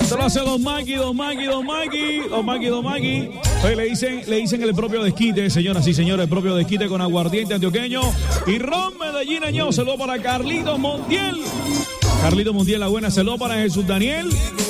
Se lo hace Don Magui. Oye, le dicen el propio desquite, señoras y señores, el propio desquite con aguardiente antioqueño y ron Medellín año. Se lo para Carlitos Montiel. La buena, se lo para Jesús Daniel.